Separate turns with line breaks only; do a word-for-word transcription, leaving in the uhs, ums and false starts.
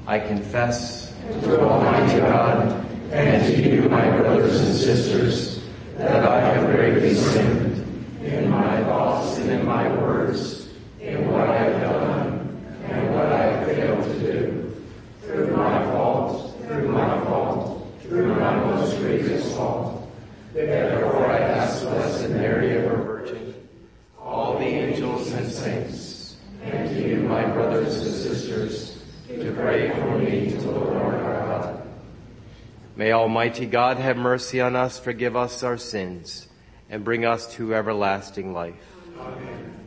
I confess to Almighty God and to you, my brothers and sisters, that I have greatly sinned in my thoughts and in my words, in what I have done and what I have failed to do, through my fault, through my fault, through my most grievous fault. Therefore I ask Blessed Mary, ever Virgin, all the angels and saints, and to you, my brothers and sisters, to pray for me to the Lord our God. May Almighty God have mercy on us, forgive us our sins, and bring us to everlasting life.
Amen.